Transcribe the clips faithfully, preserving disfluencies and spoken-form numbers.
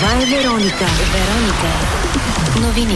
Това е Вероника. Вероника. Новини.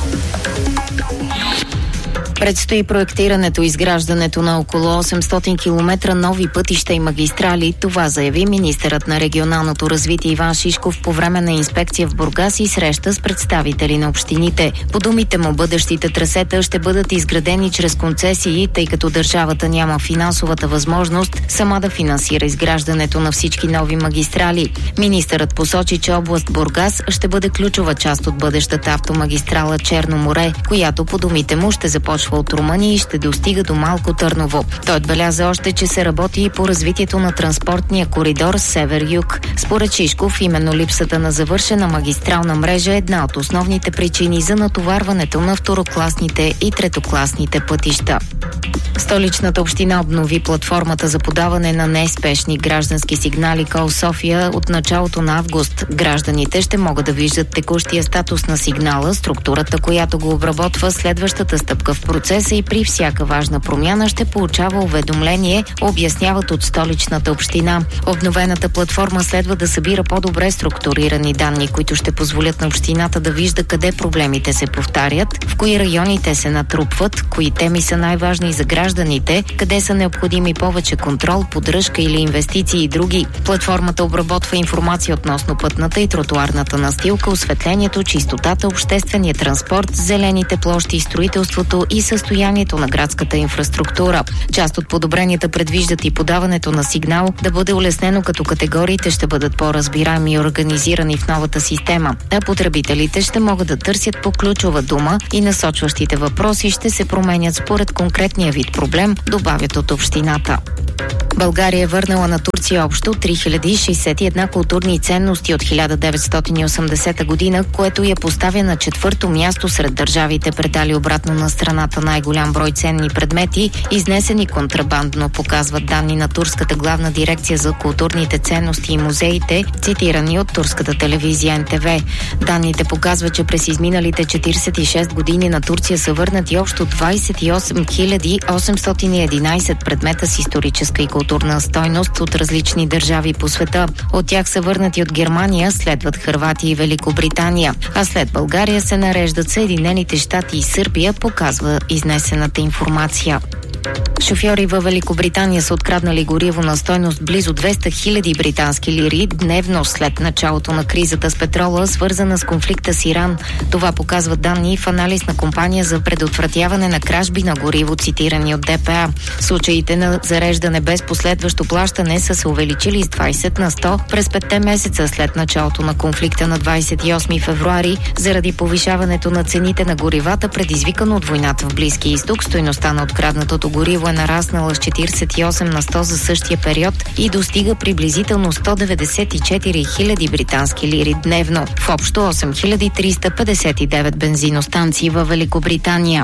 Предстои проектирането и изграждането на около осемстотин километра нови пътища и магистрали. Това заяви министърът на регионалното развитие Иван Шишков по време на инспекция в Бургас и среща с представители на общините. По думите му, бъдещите трасета ще бъдат изградени чрез концесии, тъй като държавата няма финансовата възможност сама да финансира изграждането на всички нови магистрали. Министърът посочи, че област Бургас ще бъде ключова част от бъдещата автомагистрала Черно море, която по думите му ще започва от Румъния и ще достига до Малко Търново. Той отбеляза още, че се работи и по развитието на транспортния коридор север-юг. Според Шишков, именно липсата на завършена магистрална мрежа е една от основните причини за натоварването на второкласните и третокласните пътища. Столичната община обнови платформата за подаване на неспешни граждански сигнали Кол София от началото на август. Гражданите ще могат да виждат текущия статус на сигнала, структурата, която го обработва, следващата стъпка в процеса и при всяка важна промяна ще получава уведомление, обясняват от Столичната община. Обновената платформа следва да събира по-добре структурирани данни, които ще позволят на общината да вижда къде проблемите се повтарят, в кои райони те се натрупват, кои теми са най-важни за гражданите, къде са необходими повече контрол, поддръжка или инвестиции и други. Платформата обработва информация относно пътната и тротуарната настилка, осветлението, чистотата, обществения транспорт, зелените площи, строителството и състоянието на градската инфраструктура. Част от подобренията предвиждат и подаването на сигнал да бъде улеснено, като категориите ще бъдат по-разбираеми и организирани в новата система. А потребителите ще могат да търсят по ключова дума и насочващите въпроси ще се променят според конкретния вид проблем, добавят от общината. България е върнала на Турция общо три хиляди шейсет и една културни ценности от хиляда деветстотин и осемдесета година, което я поставя на четвърто място сред държавите, предали обратно на страната най-голям брой ценни предмети, изнесени контрабандно, показват данни на турската главна дирекция за културните ценности и музеите, цитирани от турската телевизия Ен Те Ве. Данните показват, че през изминалите четиридесет и шест години на Турция са върнати общо двадесет и осем хиляди осемстотин и единадесет предмета с историческа и културна стойност от различни държави по света. От тях са върнати от Германия, следват Хърватия и Великобритания, а след България се нареждат Съединените щати и Сърбия, показва изнесената информация. Шофьори във Великобритания са откраднали гориво на стойност близо двеста хиляди британски лири дневно след началото на кризата с петрола, свързана с конфликта с Иран. Това показват данни в анализ на компания за предотвратяване на кражби на гориво, цитирани от Де Пе А. Случаите на зареждане без последващо плащане са се увеличили с двадесет на сто през петте месеца след началото на конфликта на двадесет и осми февруари, заради повишаването на цените на горивата, предизвикано от войната в Близкия изток. Стойността на откраднатото гориво е нараснала с четиридесет и осем на сто за същия период и достига приблизително сто деветдесет и четири хиляди британски лири дневно. В общо осем хиляди триста петдесет и девет бензиностанции във Великобритания.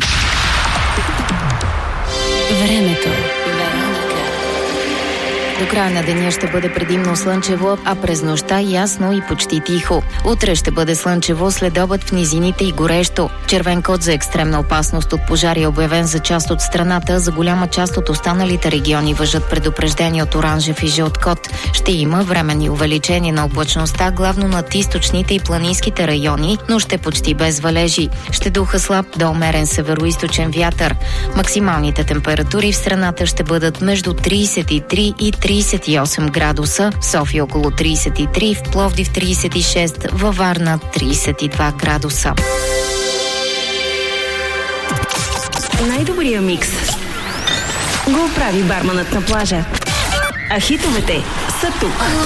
Времето. До края на деня ще бъде предимно слънчево, а през нощта ясно и почти тихо. Утре ще бъде слънчево, след обед в низините и горещо. Червен код за екстремна опасност от пожари е обявен за част от страната. За голяма част от останалите региони важат предупреждения от оранжев и жълт код. Ще има временни увеличения на облачността, главно над източните и планинските райони, но ще почти без валежи. Ще духа слаб до умерен североизточен вятър. Максималните температури в страната ще бъдат между тридесет и три и тридесет и осем градуса, в София около тридесет и три, в Пловдив тридесет и шест, във Варна тридесет и два градуса. Най-добрия микс го прави барманът на плажа. А хитовете са тук.